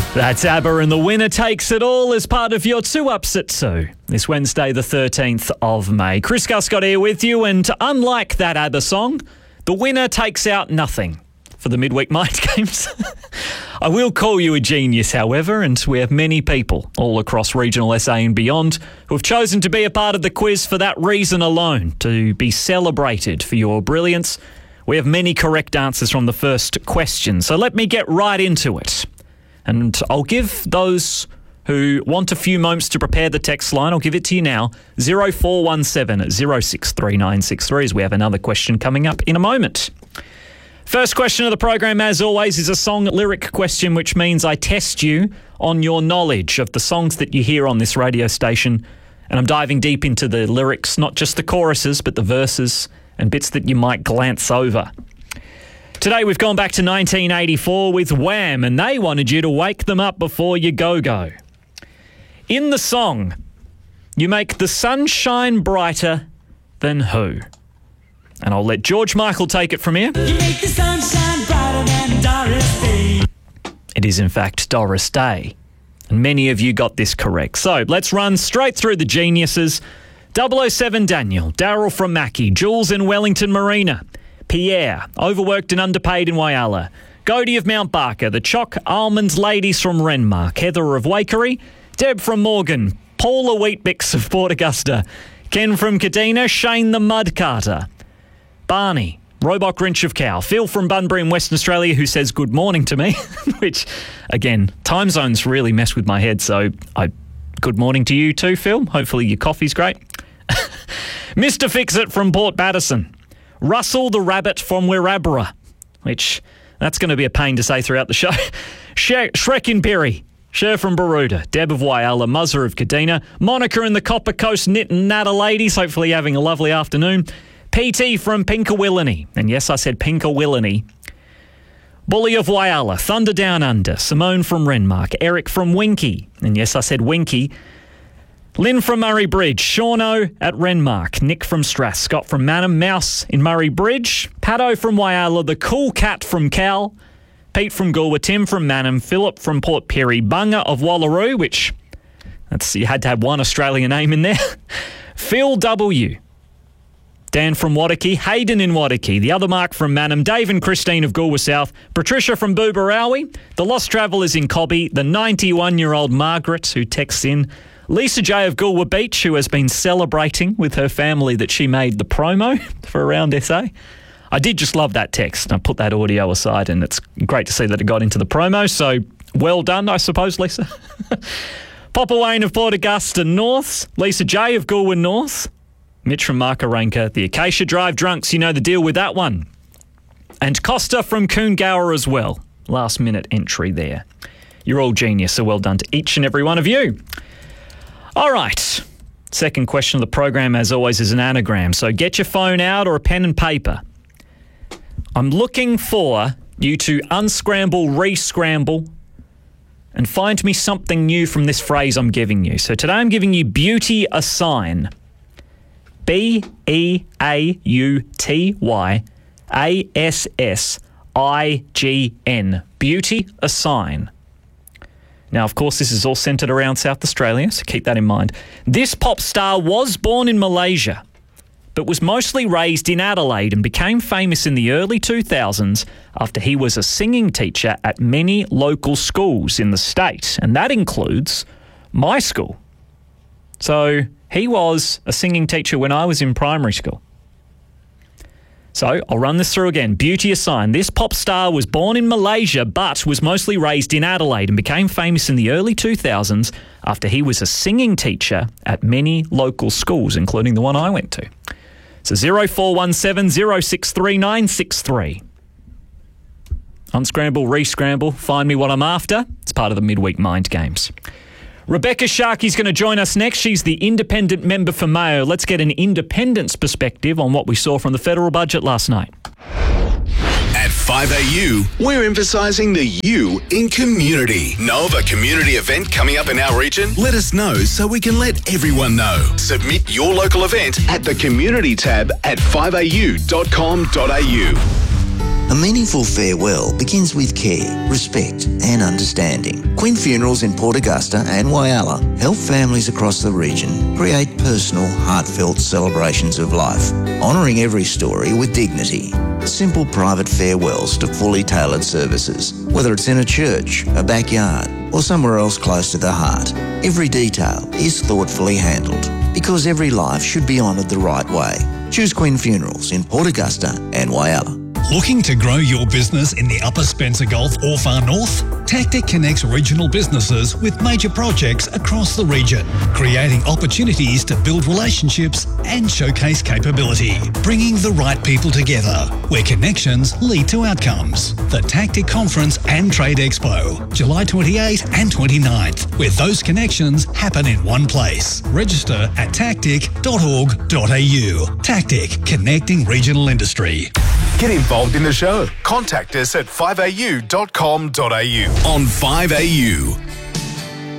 That's ABBA, and the winner takes it all as part of your 2 Ups at 2 this Wednesday, the 13th of May. Chris Guscott here with you, and unlike that ABBA song, the winner takes out nothing for the Midweek Mind Games. I will call you a genius, however, and we have many people all across regional SA and beyond who have chosen to be a part of the quiz for that reason alone, to be celebrated for your brilliance. We have many correct answers from the first question, so let me get right into it. And I'll give those who want a few moments to prepare the text line, I'll give it to you now, 0417 063963, as we have another question coming up in a moment. First question of the program, as always, is a song lyric question, which means I test you on your knowledge of the songs that you hear on this radio station. And I'm diving deep into the lyrics, not just the choruses, but the verses and bits that you might glance over. Today we've gone back to 1984 with Wham, and they wanted you to wake them up before you go-go. In the song, you make the sun shine brighter than who? And I'll let George Michael take it from here. You make the sun shine brighter than Doris Day. It is in fact Doris Day. And many of you got this correct. So let's run straight through the geniuses. 007 Daniel, Daryl from Mackie, Jules in Wellington Marina, Pierre, overworked and underpaid in Whyalla, Godie of Mount Barker, the Chock Almonds ladies from Renmark, Heather of Wakery, Deb from Morgan, Paula Wheatbix of Port Augusta, Ken from Kadina, Shane the Mud Carter, Barney, Roebuck Grinch of Cow, Phil from Bunbury in Western Australia, who says good morning to me, which, again, time zones really mess with my head, so good morning to you too, Phil. Hopefully your coffee's great. Mr. Fix-It from Port Patterson, Russell the Rabbit from Wirrabra, which that's going to be a pain to say throughout the show. Shrek in Perry, Cher from Baroota, Deb of Whyalla, Muzzer of Kadina, Monica in the Copper Coast Knit and Natter ladies, hopefully having a lovely afternoon. PT from Pinkawillany, and yes, I said Pinkawillany. Bully of Whyalla, Thunder Down Under, Simone from Renmark, Eric from Winky, and yes, I said Winky. Lynn from Murray Bridge, Shauno at Renmark, Nick from Strath, Scott from Manham, Mouse in Murray Bridge, Paddo from Whyalla, the Cool Cat from Cal, Pete from Goolwa, Tim from Manham, Philip from Port Pirie, Bunga of Wallaroo, which you had to have one Australian name in there, Phil W., Dan from Wadaki, Hayden in Wadaki, the other Mark from Manham, Dave and Christine of Goolwa South, Patricia from Boobarawi, the Lost Travellers in Cobby, the 91-year-old Margaret who texts in, Lisa J of Goolwa Beach, who has been celebrating with her family that she made the promo for Around SA. I did just love that text, and I put that audio aside, and it's great to see that it got into the promo, so well done, I suppose, Lisa. Papa Wayne of Port Augusta North, Lisa J of Goolwa North, Mitch from Markaranka, the Acacia Drive Drunks, you know the deal with that one. And Costa from Coongower as well. Last minute entry there. You're all genius, so well done to each and every one of you. All right. Second question of the program, as always, is an anagram. So get your phone out or a pen and paper. I'm looking for you to unscramble, re-scramble, and find me something new from this phrase I'm giving you. So today I'm giving you beauty a sign. BEAUTYASSIGN. Beauty a sign. Now, of course, this is all centred around South Australia, so keep that in mind. This pop star was born in Malaysia, but was mostly raised in Adelaide and became famous in the early 2000s after he was a singing teacher at many local schools in the state, and that includes my school. So he was a singing teacher when I was in primary school. So I'll run this through again. Beauty a sign. This pop star was born in Malaysia but was mostly raised in Adelaide and became famous in the early 2000s after he was a singing teacher at many local schools, including the one I went to. So 0417 063963. Unscramble, re-scramble, find me what I'm after. It's part of the Midweek Mind Games. Rebecca Sharkey's going to join us next. She's the independent member for Mayo. Let's get an independent's perspective on what we saw from the federal budget last night. At 5AU, we're emphasising the U in community. Know of a community event coming up in our region? Let us know so we can let everyone know. Submit your local event at the community tab at 5au.com.au. A meaningful farewell begins with care, respect and understanding. Quinn Funerals in Port Augusta and Whyalla help families across the region create personal, heartfelt celebrations of life, honouring every story with dignity. Simple private farewells to fully tailored services, whether it's in a church, a backyard, or somewhere else close to the heart. Every detail is thoughtfully handled because every life should be honoured the right way. Choose Quinn Funerals in Port Augusta and Whyalla. Looking to grow your business in the Upper Spencer Gulf or far north? Tactic connects regional businesses with major projects across the region, creating opportunities to build relationships and showcase capability, bringing the right people together, where connections lead to outcomes. The Tactic Conference and Trade Expo, July 28 and 29th, where those connections happen in one place. Register at tactic.org.au. Tactic, connecting regional industry. Get involved in the show. Contact us at 5au.com.au. On 5AU,